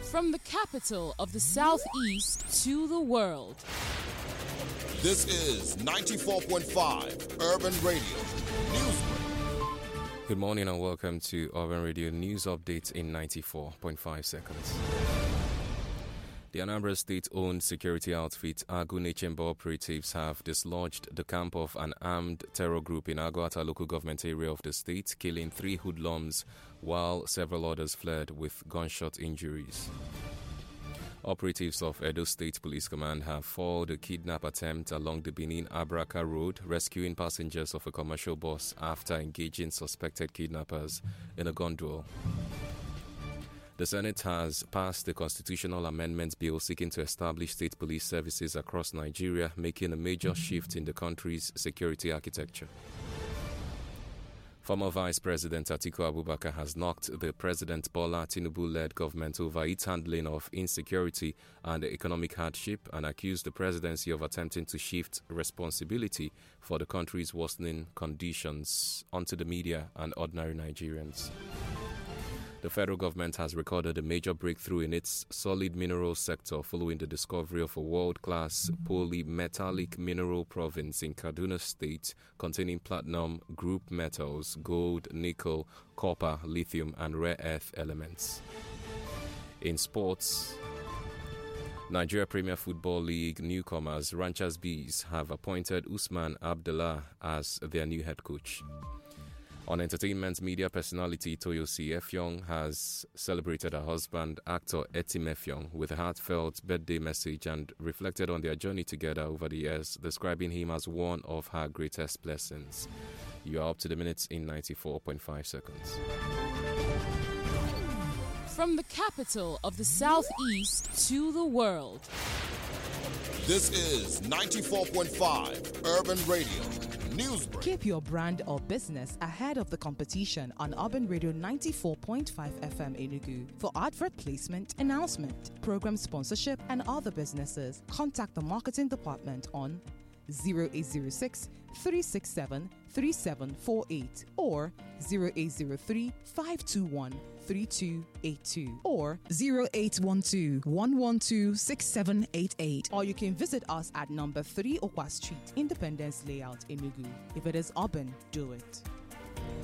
From the capital of the Southeast to the world. This is 94.5 Urban Radio Newsbreak. Good morning and welcome to Urban Radio News Updates in 94.5 seconds. The Anambra State-owned security outfit Agu Chamber operatives have dislodged the camp of an armed terror group in Aguata local government area of the state, killing 3 hoodlums while several others fled with gunshot injuries. Operatives of Edo State Police Command have foiled a kidnap attempt along the Benin-Abraka Road, rescuing passengers of a commercial bus after engaging suspected kidnappers in a gun duel. The Senate has passed the constitutional amendment bill seeking to establish state police services across Nigeria, making a major shift in the country's security architecture. Former Vice President Atiku Abubakar has knocked the President Bola Tinubu-led government over its handling of insecurity and economic hardship and accused the presidency of attempting to shift responsibility for the country's worsening conditions onto the media and ordinary Nigerians. The federal government has recorded a major breakthrough in its solid mineral sector following the discovery of a world-class polymetallic mineral province in Kaduna State containing platinum group metals, gold, nickel, copper, lithium, and rare earth elements. In sports, Nigeria Premier Football League newcomers Ranchers Bees have appointed Usman Abdullah as their new head coach. On entertainment, media personality Toyosi Effiong has celebrated her husband, actor Etim Effiong, with a heartfelt birthday message and reflected on their journey together over the years, describing him as one of her greatest blessings. You are up to the minutes in 94.5 seconds. From the capital of the Southeast to the world. This is 94.5 Urban Radio Newsbreak. Keep your brand or business ahead of the competition on Urban Radio 94.5 FM Enugu. For advert placement, announcement, program sponsorship, and other businesses, contact the marketing department on 0806 367 3748 or 0803 521 3282 or 0812 112 6788, or you can visit us at number 3 Okwa Street, Independence Layout, Enugu. If it is urban, do it.